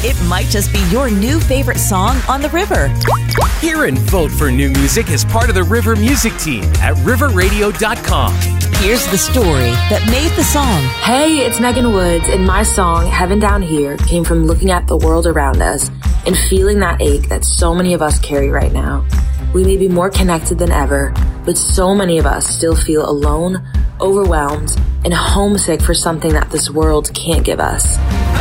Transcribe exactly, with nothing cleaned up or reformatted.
It might just be your new favorite song on the river. Hear and vote for new music as part of the River Music Team at river radio dot com. Here's the story that made the song. Hey, it's Megan Woods, and my song, Heaven Down Here, came from looking at the world around us and feeling that ache that so many of us carry right now. We may be more connected than ever, but so many of us still feel alone, overwhelmed, and homesick for something that this world can't give us.